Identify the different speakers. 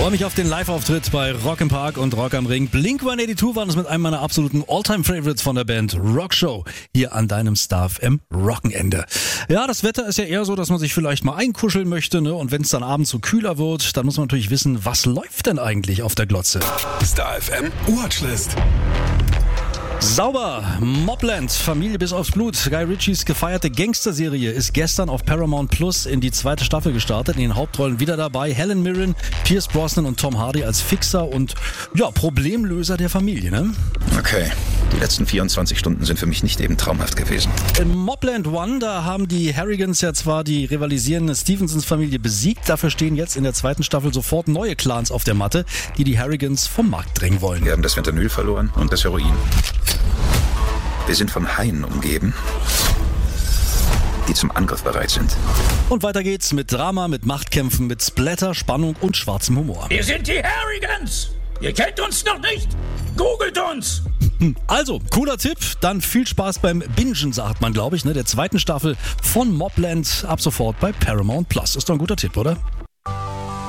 Speaker 1: Freue mich auf den Live-Auftritt bei Rock im Park und Rock am Ring. Blink-182 waren es mit einem meiner absoluten All-Time-Favorites von der Band Rock Show hier an deinem Star FM Rockenende. Ja, das Wetter ist ja eher so, dass man sich vielleicht mal einkuscheln möchte, ne? Und wenn es dann abends so kühler wird, dann muss man natürlich wissen, was läuft denn eigentlich auf der Glotze?
Speaker 2: Star FM Watchlist.
Speaker 1: Sauber, Mobland, Familie bis aufs Blut. Guy Ritchies gefeierte Gangster-Serie ist gestern auf Paramount Plus in die 2. Staffel gestartet. In den Hauptrollen wieder dabei Helen Mirren, Pierce Brosnan und Tom Hardy als Fixer und Problemlöser der Familie, ne?
Speaker 3: Okay, die letzten 24 Stunden sind für mich nicht eben traumhaft gewesen.
Speaker 1: In Mobland One, da haben die Harrigans ja zwar die rivalisierende Stevensons-Familie besiegt, dafür stehen jetzt in der 2. Staffel sofort neue Clans auf der Matte, die Harrigans vom Markt drängen wollen.
Speaker 3: Wir haben das Fentanyl verloren und das Heroin. Wir sind von Haien umgeben, die zum Angriff bereit sind.
Speaker 1: Und weiter geht's mit Drama, mit Machtkämpfen, mit Splatter, Spannung und schwarzem Humor.
Speaker 4: Wir sind die Harrigans! Ihr kennt uns noch nicht? Googelt uns!
Speaker 1: Also, cooler Tipp, dann viel Spaß beim Bingen, sagt man, glaube ich, ne? Der 2. Staffel von Mobland ab sofort bei Paramount Plus. Ist doch ein guter Tipp, oder?